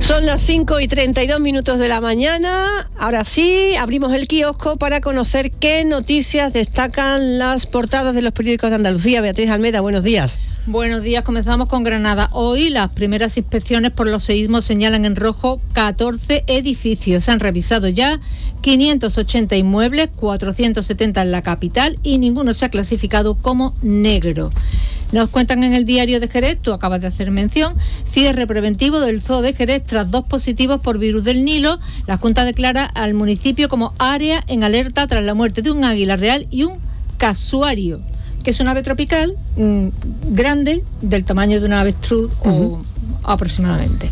Son las 5:32 de la mañana. Ahora sí, abrimos el kiosco para conocer qué noticias destacan las portadas de los periódicos de Andalucía. Beatriz Almeda, buenos días. Buenos días, comenzamos con Granada. Hoy las primeras inspecciones por los seísmos señalan en rojo 14 edificios. Se han revisado ya 580 inmuebles, 470 en la capital y ninguno se ha clasificado como negro. Nos cuentan en el Diario de Jerez, tú acabas de hacer mención, cierre preventivo del zoo de Jerez tras 2 positivos por virus del Nilo. La Junta declara al municipio como área en alerta tras la muerte de un águila real y un casuario, que es un ave tropical grande, del tamaño de una avestruz o aproximadamente.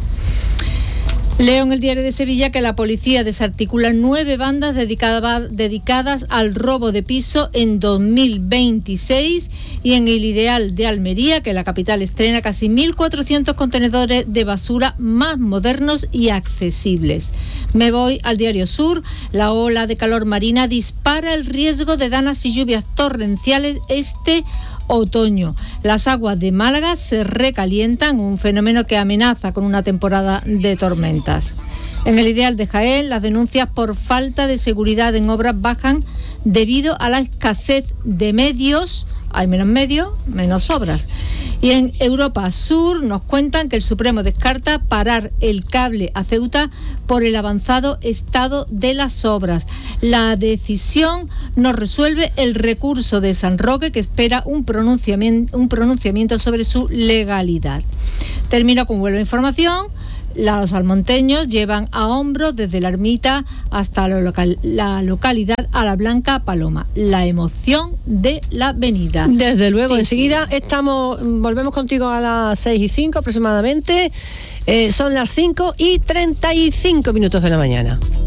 Leo en el Diario de Sevilla que la policía desarticula 9 bandas dedicadas al robo de piso en 2026, y en el Ideal de Almería, que la capital estrena casi 1.400 contenedores de basura más modernos y accesibles. Me voy al Diario Sur. La ola de calor marina dispara el riesgo de danas y lluvias torrenciales este otoño. Las aguas de Málaga se recalientan, un fenómeno que amenaza con una temporada de tormentas. En el Ideal de Jaén, las denuncias por falta de seguridad en obras bajan debido a la escasez de medios. Hay menos medios, menos obras. Y en Europa Sur nos cuentan que el Supremo descarta parar el cable a Ceuta por el avanzado estado de las obras. La decisión no resuelve el recurso de San Roque, que espera un pronunciamiento sobre su legalidad. Termino con Huelva Información. Los almonteños llevan a hombros desde la ermita hasta la localidad a la Blanca Paloma. La emoción de la avenida. Desde luego, sí. Enseguida volvemos contigo a las 6:05 aproximadamente. Son las 5:35 de la mañana.